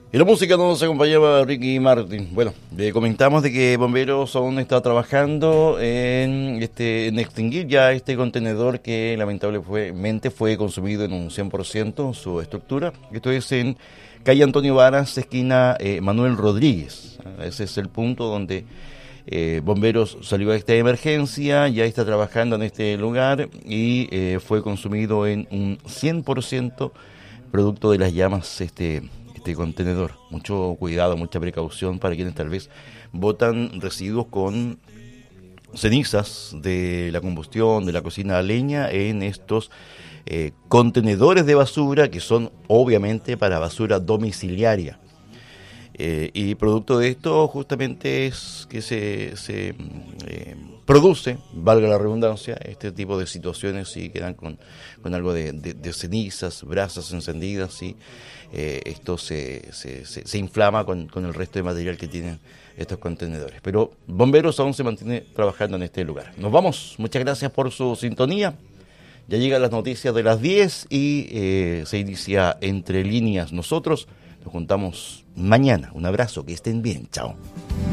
Y la música nos acompañaba Ricky Martin. Bueno, le comentamos de que Bomberos aún está trabajando en extinguir ya este contenedor que lamentablemente fue consumido en un 100% su estructura. Esto es en calle Antonio Varas, esquina Manuel Rodríguez. Ese es el punto donde Bomberos salió a esta emergencia, ya está trabajando en este lugar y fue consumido en un 100% producto de las llamas este contenedor. Mucho cuidado, mucha precaución para quienes tal vez botan residuos con cenizas de la combustión, de la cocina a leña en estos contenedores de basura que son obviamente para basura domiciliaria. Y producto de esto justamente es que se produce, valga la redundancia, este tipo de situaciones y quedan con algo de cenizas, brasas encendidas y esto se inflama con el resto de material que tienen estos contenedores. Pero Bomberos aún se mantiene trabajando en este lugar. Nos vamos, muchas gracias por su sintonía. Ya llegan las noticias de las 10 y se inicia Entre Líneas. Nosotros nos juntamos mañana. Un abrazo, que estén bien. Chao.